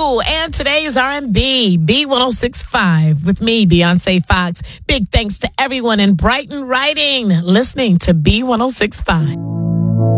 Ooh, and today's R&B, B1065 with me, Beyonce Fox. Big thanks to everyone in Brighton Writing listening to B1065.